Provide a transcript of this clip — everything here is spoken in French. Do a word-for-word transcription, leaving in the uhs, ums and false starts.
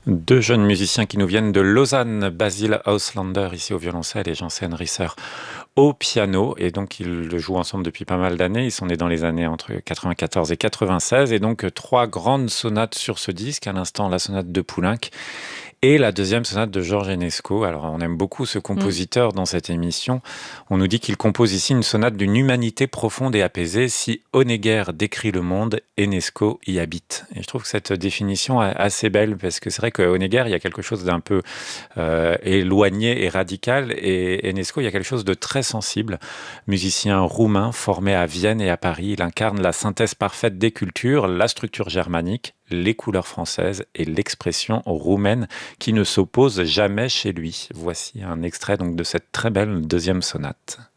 Deux jeunes musiciens qui nous viennent de Lausanne, Basil Auslander ici au violoncelle et Janssen Risser au piano. Et donc ils le jouent ensemble depuis pas mal d'années. Ils sont nés dans les années entre quatre-vingt-quatorze et quatre-vingt-seize. Et donc trois grandes sonates sur ce disque. À l'instant, la sonate de Poulenc et la deuxième sonate de Georges Enesco. Alors on aime beaucoup ce Mm. compositeur dans cette émission. On nous dit qu'il compose ici une sonate d'une humanité profonde et apaisée. Si Honegger décrit le monde, Enesco y habite. Et je trouve que cette définition est assez belle parce que c'est vrai que Honegger, il y a quelque chose d'un peu euh, éloigné et radical, et Enesco, il y a quelque chose de très sensible. Musicien roumain formé à Vienne et à Paris, il incarne la synthèse parfaite des cultures, la structure germanique, les couleurs françaises et l'expression roumaine qui ne s'oppose jamais chez lui. Voici un extrait donc de cette très belle deuxième sonate.